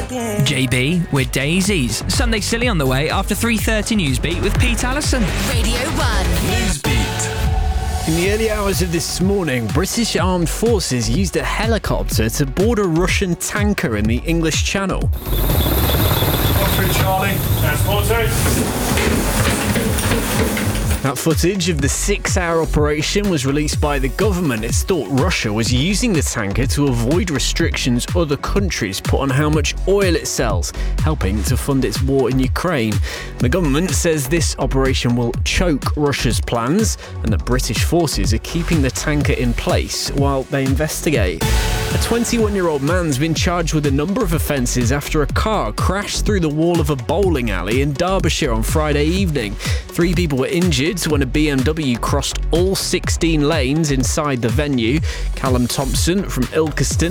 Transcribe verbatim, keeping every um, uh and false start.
J B with Daisies. Sunday Silly on the way after three thirty Newsbeat with Pete Allison. Radio one. Newsbeat. In the early hours of this morning, British armed forces used a helicopter to board a Russian tanker in the English Channel. One through Charlie. That's forty. That footage of the six-hour operation was released by the government. It's thought Russia was using the tanker to avoid restrictions other countries put on how much oil it sells, helping to fund its war in Ukraine. The government says this operation will choke Russia's plans and that British forces are keeping the tanker in place while they investigate. A twenty-one-year-old man's been charged with a number of offences after a car crashed through the wall of a bowling alley in Derbyshire on Friday evening. Three people were injured when a B M W crossed all sixteen lanes inside the venue. Callum Thompson from Ilkeston